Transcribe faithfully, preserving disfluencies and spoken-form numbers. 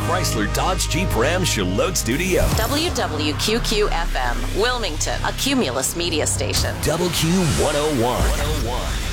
Chrysler Dodge Jeep Ram Charlotte Studio. W W Q Q F M, Wilmington, a Cumulus media station. W Q one oh one.